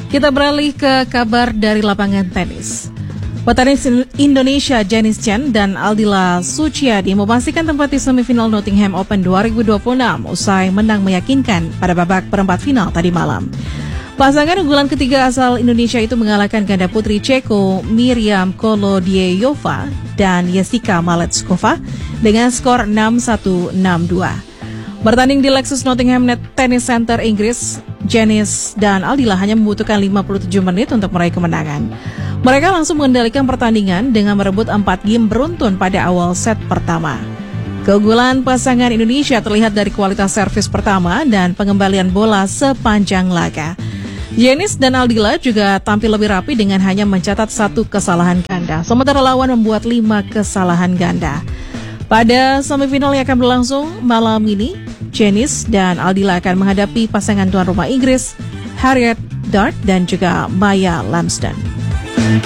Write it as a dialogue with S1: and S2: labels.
S1: Kita beralih ke kabar dari lapangan tenis. Petenis Indonesia Janice Chen dan Aldila Suciadi memastikan tempat di semifinal Nottingham Open 2026 usai menang meyakinkan pada babak perempat final tadi malam. Pasangan unggulan ketiga asal Indonesia itu mengalahkan ganda putri Ceko Miriam Kolodieyova dan Jessica Maletskova dengan skor 6-1, 6-2. Bertanding di Lexus Nottingham Tennis Center Inggris, Janice dan Aldila hanya membutuhkan 57 menit untuk meraih kemenangan. Mereka langsung mengendalikan pertandingan dengan merebut 4 game beruntun pada awal set pertama. Keunggulan pasangan Indonesia terlihat dari kualitas servis pertama dan pengembalian bola sepanjang laga. Janice dan Aldila juga tampil lebih rapi dengan hanya mencatat 1 kesalahan ganda, sementara lawan membuat 5 kesalahan ganda. Pada semifinal yang akan berlangsung malam ini, Janice dan Aldila akan menghadapi pasangan tuan rumah Inggris, Harriet Dart dan juga Maya Lamsden.